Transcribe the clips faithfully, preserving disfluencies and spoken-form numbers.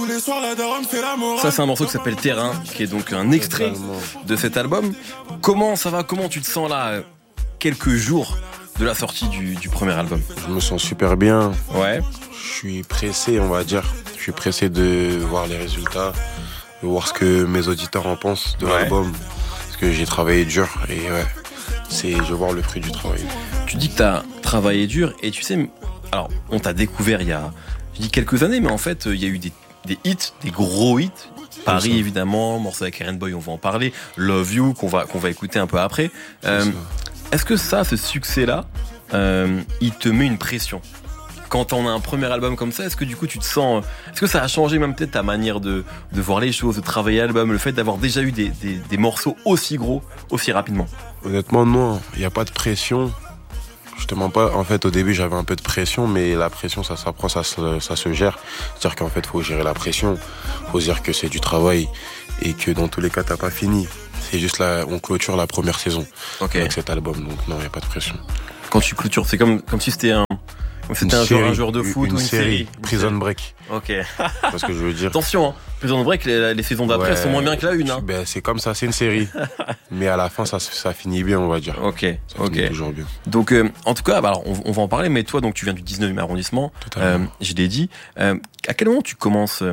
Ça, c'est un morceau qui s'appelle Terrain, qui est donc un extrait de cet album. Comment ça va? Comment tu te sens là, quelques jours de la sortie du, du premier album? Je me sens super bien. Ouais. Je suis pressé, on va dire. Je suis pressé de voir les résultats, de voir ce que mes auditeurs en pensent de ouais. l'album. Parce que j'ai travaillé dur et ouais, c'est, je veux voir le fruit du travail. Tu dis que tu as travaillé dur et tu sais, alors on t'a découvert il y a, je dis quelques années, mais en fait il y a eu des, des hits, des gros hits. Paris évidemment, morceau avec Karen Boy, on va en parler. Love You qu'on va qu'on va écouter un peu après. Euh, est-ce que ça, ce succès-là, euh, il te met une pression? Quand on a un premier album comme ça, est-ce que du coup tu te sens... Est-ce que ça a changé même peut-être ta manière de, de voir les choses, de travailler l'album, le fait d'avoir déjà eu des, des, des morceaux aussi gros, aussi rapidement? Honnêtement non, il n'y a pas de pression. Je te mens pas, en fait au début j'avais un peu de pression, mais la pression ça s'apprend, ça, ça, ça se gère. C'est-à-dire qu'en fait il faut gérer la pression, il faut se dire que c'est du travail et que dans tous les cas t'as pas fini. C'est juste là, on clôture la première saison okay. avec cet album, donc non, il n'y a pas de pression. Quand tu clôtures, c'est comme, comme si c'était un... C'était un, série, joueur, un joueur de foot une ou une série, série Prison Break. Ok. C'est ce que je veux dire. Attention, hein. Prison Break, les, les saisons d'après ouais, sont moins bien que la une. Hein. Ben, c'est comme ça, c'est une série. Mais à la fin, ça, ça finit bien, on va dire. Ok, ça ok. Finit toujours bien. Donc, euh, en tout cas, bah, alors, on, on va en parler, mais toi, donc, tu viens du dix-neuvième arrondissement. Euh, je l'ai dit. Euh, à quel moment tu commences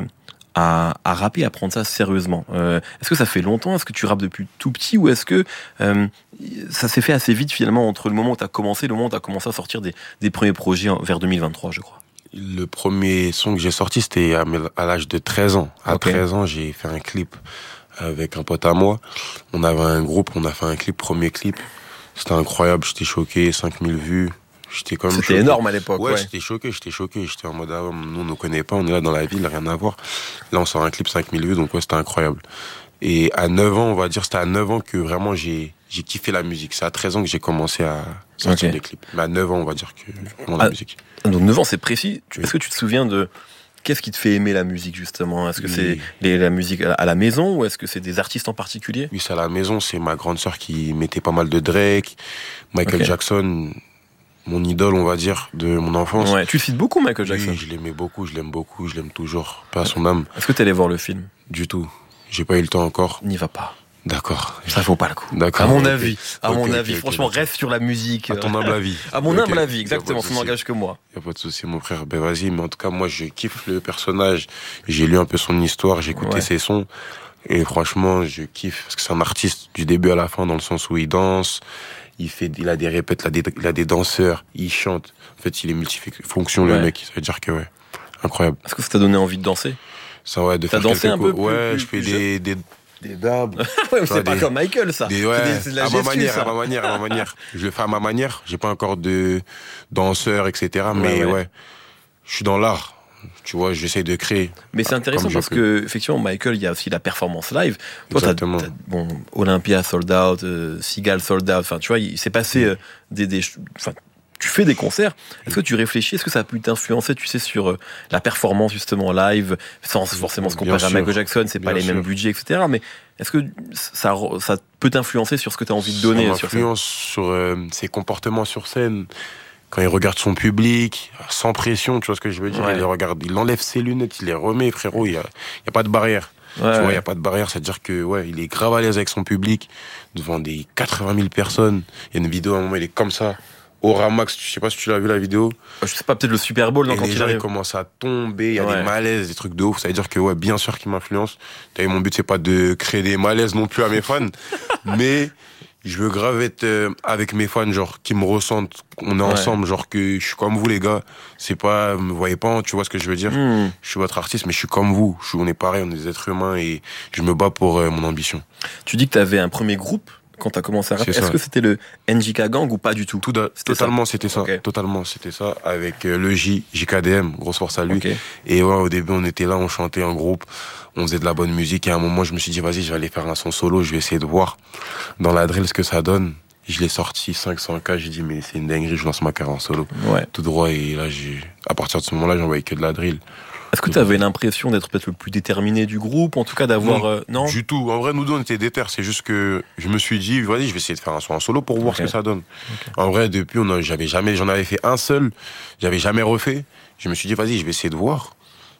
à, à rapper, à prendre ça sérieusement? euh, Est-ce que ça fait longtemps? Est-ce que tu rappes depuis tout petit? Ou est-ce que euh, ça s'est fait assez vite finalement entre le moment où tu as commencé et le moment où tu as commencé à sortir des, des premiers projets vers deux mille vingt-trois, je crois? Le premier son que j'ai sorti, c'était à, à l'âge de treize ans. À okay. treize ans, j'ai fait un clip avec un pote à moi. On avait un groupe, on a fait un clip, premier clip. C'était incroyable, j'étais choqué, cinq mille vues. J'étais comme C'était choqué. Énorme à l'époque. Ouais, ouais. j'étais choqué, j'étais choqué. J'étais en mode, ah, nous, on ne connaît pas, on est là dans la ville, rien à voir. Là, on sort un clip, cinq mille vues, donc ouais, c'était incroyable. Et à neuf ans, on va dire, c'était à neuf ans que vraiment j'ai, j'ai kiffé la musique. C'est à treize ans que j'ai commencé à sortir okay. des clips. Mais à neuf ans, on va dire que vraiment la ah, musique. Donc neuf ans, c'est précis. Oui. Est-ce que tu te souviens de... Qu'est-ce qui te fait aimer la musique, justement? Est-ce que oui. c'est les, la musique à la maison ou est-ce que c'est des artistes en particulier? Oui, c'est à la maison. C'est ma grande sœur qui mettait pas mal de Drake, Michael okay. Jackson, mon idole, on va dire, de mon enfance. Ouais, tu cites beaucoup Michael Jackson. Oui, je l'aimais beaucoup, je l'aime beaucoup, je l'aime toujours. Pas à son âme. Est-ce que tu allais voir le film? Du tout. J'ai pas eu le temps encore. N'y va pas. D'accord. Ça vaut pas le coup. D'accord. À mon okay. avis. À okay, mon okay, avis. okay, Franchement, okay. reste sur la musique. À ton humble avis. À mon humble okay. avis, exactement. Ça n'engage que moi. Y a pas de souci, mon frère. Ben vas-y. Mais en tout cas, moi, je kiffe le personnage. J'ai lu un peu son histoire. J'ai écouté ouais. ses sons. Et franchement, je kiffe. Parce que c'est un artiste du début à la fin, dans le sens où il danse. Il fait, il a des répètes, il a des, il a des danseurs. Il chante. En fait, il est multifonction, ouais. le mec. Ça veut dire que, ouais. Incroyable. Est-ce que ça t'a donné envie de danser? Ça, ouais, de T'as faire dansé un peu? Plus, ouais, plus, je fais plus des, des, des dabs. Ouais, c'est pas des, comme Michael, ça. Des, ouais, c'est, des, c'est de la à gestu, ma manière, ça. à ma manière, à ma manière. Je le fais à ma manière. J'ai pas encore de danseur, et cetera. Ouais, mais ouais. ouais, je suis dans l'art. Tu vois, j'essaie de créer. Mais c'est intéressant parce que, effectivement, Michael, il y a aussi la performance live. Toi, exactement. T'as, t'as, bon, Olympia sold out, euh, Seagal sold out. Enfin, tu vois, il s'est passé euh, des, des, enfin, tu fais des concerts. Est-ce que tu réfléchis? Est-ce que ça a pu t'influencer, tu sais, sur euh, la performance justement live, sans forcément se comparer à Michael Jackson, c'est pas les sûr. mêmes budgets, et cetera. Mais est-ce que ça, ça peut t'influencer sur ce que tu as envie de donner? Ça m'influence sur, sur euh, ses comportements sur scène. Quand il regarde son public, sans pression, tu vois ce que je veux dire, ouais. il regarde, il enlève ses lunettes, il les remet, frérot, il y a, il y a pas de barrière. Ouais, tu vois, il y a pas de barrière, c'est-à-dire que, ouais, il est grave à l'aise avec son public, devant des quatre-vingt mille personnes. Il y a une vidéo, à un moment, il est comme ça, au Ramax, je sais pas si tu l'as vu la vidéo. Je sais pas, peut-être le Super Bowl, non, et quand les il gens, arrive. ils commencent à tomber, il y a ouais. des malaises, des trucs de ouf, ça veut dire que, ouais, bien sûr qu'il m'influence. T'as vu, mon but, c'est pas de créer des malaises non plus à mes fans, mais je veux grave être euh, avec mes fans, genre, qui me ressentent, on est ouais. ensemble, genre, que je suis comme vous, les gars. C'est pas, me voyez pas, tu vois ce que je veux dire? Mm. Je suis votre artiste, mais je suis comme vous. Je suis, on est pareil, on est des êtres humains et je me bats pour euh, mon ambition. Tu dis que t'avais un premier groupe quand t'as commencé à rapper. Est-ce que c'était le N J K Gang ou pas du tout? Tout da- c'était Totalement, ça. c'était ça. Okay. Totalement, c'était ça. Avec euh, le J, J K D M, grosse force à lui. Okay. Et ouais, au début, on était là, on chantait en groupe, on faisait de la bonne musique. Et à un moment, je me suis dit, vas-y, je vais aller faire un son solo, je vais essayer de voir dans la drill ce que ça donne. Je l'ai sorti cinq cents K, j'ai dit, mais c'est une dinguerie, je lance ma carrière en solo. Ouais. Tout droit, et là, j'ai, à partir de ce moment-là, j'envoyais que de la drill. Est-ce que tu avais l'impression d'être peut-être le plus déterminé du groupe, en tout cas d'avoir... Non, euh, non du tout. En vrai, nous deux, on était déter. C'est juste que je me suis dit, vas-y, je vais essayer de faire un son en solo pour voir okay. ce que ça donne. Okay. En vrai, depuis, on a, j'avais jamais, j'en avais fait un seul. J'avais jamais refait. Je me suis dit, vas-y, je vais essayer de voir.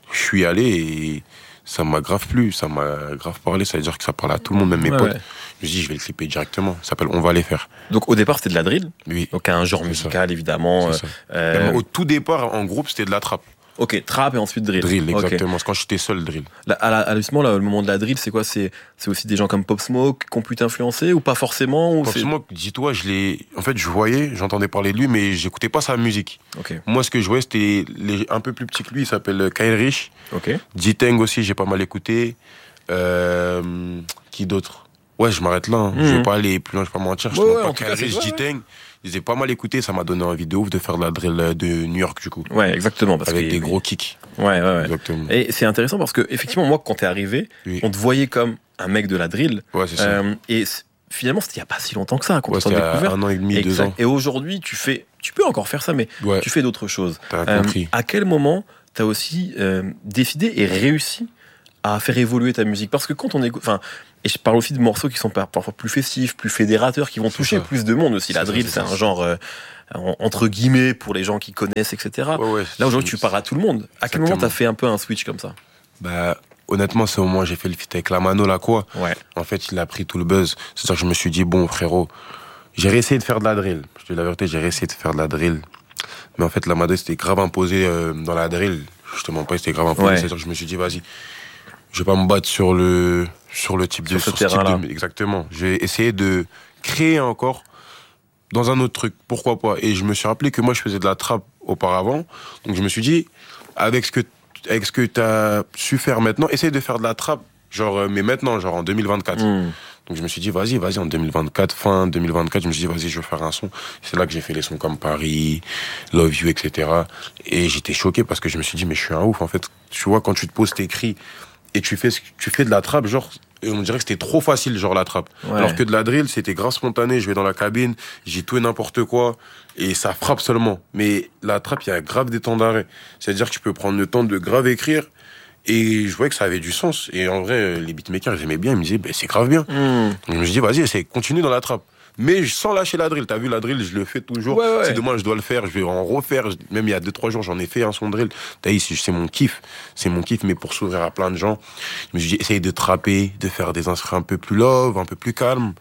je suis allé et ça m'a grave plu, ça m'a grave parlé, ça veut dire que ça parle à tout le monde, même mes Ouais, potes. ouais. Je me suis dit, je vais le clipper directement. Ça s'appelle On va les faire. Donc au départ c'était de la drill, Oui. donc un genre C'est musical ça. évidemment. C'est ça. euh, Même au tout départ, en groupe, c'était de la trappe. Ok, trap et ensuite drill. Drill, Ok. exactement. C'est quand j'étais seul, drill. Là, à la, à justement, là, le moment de la drill, c'est quoi? C'est, c'est aussi des gens comme Pop Smoke qui ont pu t'influencer ou pas forcément ou c'est... Forcément, dis-toi, je l'ai. En fait, je voyais, j'entendais parler de lui, mais j'écoutais pas sa musique. Ok, Moi, ce que je voyais, c'était les... un peu plus petit que lui. Il s'appelle Kyle Rich. ok. Jiteng aussi, j'ai pas mal écouté. Euh... Qui d'autre? Ouais, je m'arrête là. Hein. Mhm. Je vais pas aller plus loin, je vais pas mentir. Je Ouais, te ouais, mens en pas. tout Kyle cas, c'est- Rich, ouais, Jiteng, je les ai pas mal écoutés. Ça m'a donné envie de ouf de faire de la drill de New York, du coup. Ouais, exactement. Parce Avec que, des gros kicks. Ouais, ouais, ouais. Exactement. Et c'est intéressant parce que, effectivement, moi, quand t'es arrivé, Oui. on te voyait comme un mec de la drill. Ouais, c'est ça. Euh, et c- finalement, c'était il y a pas si longtemps que ça, quand Ouais, on t'a c'était à découvert. un an et demi, deux Exact. ans. Et aujourd'hui, tu fais, tu peux encore faire ça, mais Ouais, tu fais d'autres choses. t'as Euh, compris. à quel moment t'as aussi euh, décidé et réussi à faire évoluer ta musique? Parce que quand on écoute, enfin, et je parle aussi de morceaux qui sont par- parfois plus festifs, plus fédérateurs, qui vont C'est toucher ça. plus de monde aussi. La C'est ça, drill, c'est c'est ça. un genre euh, en- entre guillemets pour les gens qui connaissent, et cetera. Ouais, ouais. Là aujourd'hui, tu parles à tout le monde. À quel moment Exactement. t'as fait un peu un switch comme ça? Bah, honnêtement, c'est au moment où j'ai fait le feat avec la Mano, là, quoi. Ouais. En fait, il a pris tout le buzz. C'est-à-dire que je me suis dit, bon, frérot, j'ai réessayé de faire de la drill. Je te dis la vérité, j'ai réessayé de faire de la drill. Mais en fait, la Mano, c'était grave imposé euh, dans la drill. Je te mens pas, c'était grave imposé. Ouais. C'est-à-dire que je me suis dit, vas-y, je vais pas me battre sur le, sur le type de, Sur ce type terrain-là. de- exactement. Je vais essayer de créer encore dans un autre truc. Pourquoi pas? Et je me suis rappelé que moi, je faisais de la trappe auparavant. Donc, je me suis dit, avec ce que, avec ce que t'as su faire maintenant, essaye de faire de la trappe. Genre, euh, mais maintenant, genre en deux mille vingt-quatre. Hmm. Donc je me suis dit, vas-y, vas-y, en deux mille vingt-quatre, fin deux mille vingt-quatre, je me suis dit, vas-y, je vais faire un son. C'est là que j'ai fait les sons comme Paris, Love You, et cetera. Et j'étais choqué parce que je me suis dit, mais je suis un ouf, en fait. Tu vois, quand tu te poses tes cris et tu fais, ce- tu fais de la trappe, genre, et on dirait que c'était trop facile, genre la trappe. Ouais. Alors que de la drill, c'était grave spontané, je vais dans la cabine, j'ai tout et n'importe quoi, et ça frappe seulement. Mais la trappe, il y a grave des temps d'arrêt. C'est-à-dire que tu peux prendre le temps de grave écrire, et je voyais que ça avait du sens. Et en vrai, les beatmakers, ils aimaient bien, ils me disaient, ben, c'est grave bien. Hmm. Donc, je me suis dit, vas-y, essaye, continue dans la trappe. Mais sans lâcher la drill. T'as vu, la drill, je le fais toujours. Ouais, ouais. Si demain je dois le faire, je vais en refaire. Même il y a deux trois jours, j'en ai fait un son drill. T'as vu, c'est c'est mon kiff. C'est mon kiff, mais pour s'ouvrir à plein de gens. Je me suis dit, essaye de trapper, de faire des instruments un peu plus love, un peu plus calme.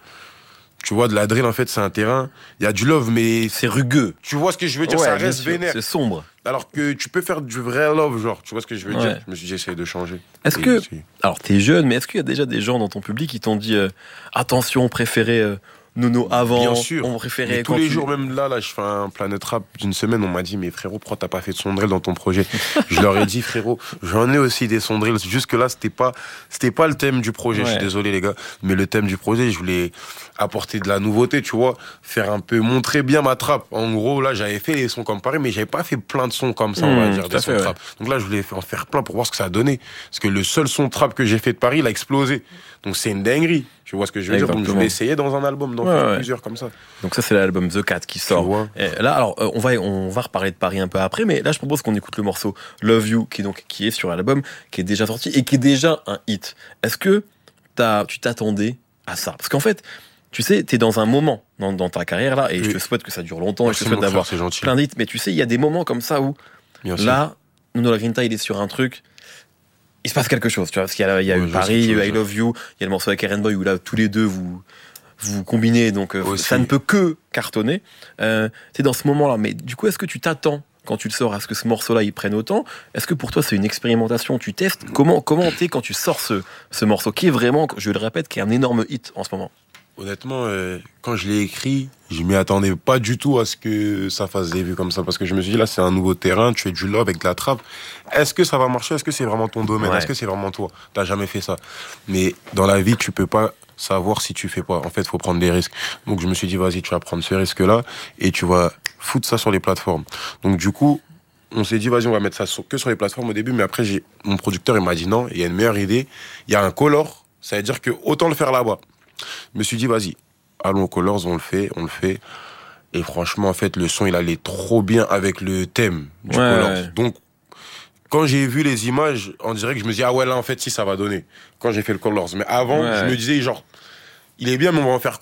Tu vois, de la drill, en fait, c'est un terrain. Il y a du love, mais C'est rugueux. tu vois ce que je veux dire, Ouais, ça bien reste sûr. vénère. C'est sombre. Alors que tu peux faire du vrai love, genre. Tu vois ce que je veux Ouais. dire? Je me suis dit, essaye de changer. Est-ce Et que, c'est- alors t'es jeune, mais est-ce qu'il y a déjà des gens dans ton public qui t'ont dit euh, attention, on préférait euh, Nono avant, Bien sûr. on préférait Mais tous quand les tu- jours, même là, là, je fais un Planet Rap d'une semaine, on m'a dit, mais frérot, pourquoi t'as pas fait de son drill dans ton projet? Je leur ai dit, frérot, j'en ai aussi des son drills. Jusque là, c'était pas, c'était pas le thème du projet. Je Ouais. suis désolé, les gars. Mais le thème du projet, je voulais apporter de la nouveauté, tu vois. Faire un peu, montrer bien ma trappe. En gros, là, j'avais fait les sons comme Paris, mais j'avais pas fait plein de sons comme ça, on va Mmh, dire, tout des à sons fait, trap. Donc là, je voulais en faire plein pour voir ce que ça a donné. Parce que le seul son trap que j'ai fait de Paris, il a explosé. Donc c'est une dinguerie. Tu vois ce que je veux dire? Donc je Exactement. voulais essayer dans un album, d'en Ouais, faire ouais. plusieurs comme ça. Donc ça c'est l'album The Cat qui Tu sort. vois. Et là alors euh, on va on va reparler de Paris un peu après, mais là je propose qu'on écoute le morceau Love You qui est donc qui est sur l'album, qui est déjà sorti et qui est déjà un hit. Est-ce que t'as tu t'attendais à ça? Parce qu'en fait tu sais t'es dans un moment dans, dans ta carrière là et Oui. je te souhaite que ça dure longtemps et je te Merci, mon souhaite d'avoir frère, c'est gentil. plein d'hits, mais tu sais il y a des moments comme ça où Bien sûr. là Nuno Lagrinta il est sur un truc. Il se passe quelque chose, tu vois, parce qu'il y a, il y a Ouais, eu je sais Paris, ce il y que a tu eu veux I dire. Love You, il y a le morceau avec Karen Boy où là tous les deux vous vous combinez, donc euh, Aussi. ça ne peut que cartonner. Euh, t'es dans ce moment-là, mais du coup, est-ce que tu t'attends quand tu le sors à ce que ce morceau-là il prenne autant? Est-ce que pour toi c'est une expérimentation? Tu testes? Comment comment t'es quand tu sors ce ce morceau qui est vraiment, je le répète, qui est un énorme hit en ce moment? Honnêtement, euh, quand je l'ai écrit, je m'y attendais pas du tout à ce que ça fasse des vues comme ça. Parce que je me suis dit, là, c'est un nouveau terrain, tu fais du love avec de la trappe. Est-ce que ça va marcher? Est-ce que c'est vraiment ton domaine? Ouais. Est-ce que c'est vraiment toi? T'as jamais fait ça. Mais dans la vie, tu peux pas savoir si tu fais pas. En fait, faut prendre des risques. Donc, je me suis dit, vas-y, tu vas prendre ce risque-là et tu vas foutre ça sur les plateformes. Donc, du coup, on s'est dit, vas-y, on va mettre ça sur- que sur les plateformes au début. Mais après, j'ai, mon producteur, il m'a dit, non, il y a une meilleure idée. Il y a un color. Ça veut dire que autant le faire là-bas. Je me suis dit, vas-y, allons au Colors, on le fait, on le fait. Et franchement, en fait, le son, il allait trop bien avec le thème du Ouais, Colors. ouais. Donc, quand j'ai vu les images, on dirait que je me dis, ah ouais, là, en fait, si, ça va donner. Quand j'ai fait le Colors. Mais avant, Ouais. je me disais, genre, il est bien, mais on va en faire quoi?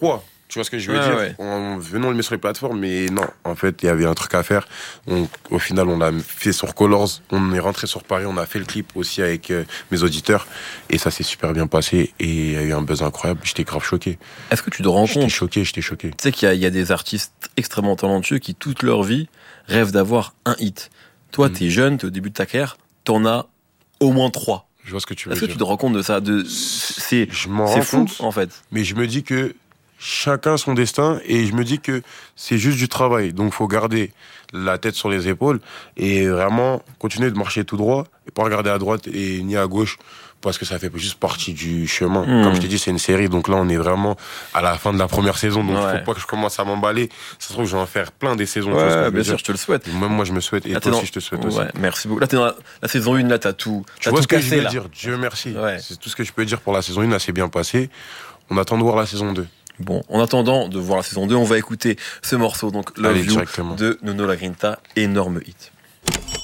Tu vois ce que je veux Ouais, dire ouais. On venons le mettre sur les plateformes, mais non. En fait, il y avait un truc à faire. On, au final, on l'a fait sur Colors. On est rentré sur Paris. On a fait le clip aussi avec euh, mes auditeurs. Et ça s'est super bien passé. Et il y a eu un buzz incroyable. J'étais grave choqué. Est-ce que tu te rends J'étais compte? choqué, j'étais choqué. Tu sais qu'il y a, il y a des artistes extrêmement talentueux qui, toute leur vie, rêvent d'avoir un hit. Toi, Mm. t'es jeune, t'es au début de ta carrière, t'en as au moins trois. Je vois ce que tu veux Est-ce que dire. tu te rends compte de ça? De, c'est, Je m'en c'est rends fou, compte. en fait. Mais je me dis que chacun son destin et je me dis que c'est juste du travail. Donc faut garder la tête sur les épaules et vraiment continuer de marcher tout droit et pas regarder à droite et ni à gauche parce que ça fait juste partie du chemin. Mmh. Comme je t'ai dit, c'est une série, donc là on est vraiment à la fin de la première saison, donc Ouais. faut pas que je commence à m'emballer. Ça se trouve, je vais en faire plein des saisons. tu vois ce que Ouais, je veux bien dire. sûr, je te le souhaite. Et même moi je me souhaite et Là, toi t'es aussi dans- je te souhaite aussi. Ouais, merci beaucoup. Là, t'es dans la, la saison un, là, t'as tout, Tu t'as vois tout ce que je cassé, veux là. dire, Dieu merci. Ouais. C'est tout ce que je peux dire pour la saison un, là c'est bien passé. On attend de voir la saison deux. Bon, en attendant de voir la saison deux, on va écouter ce morceau, donc Love Allez, You directement. de Nono La Grinta, énorme hit.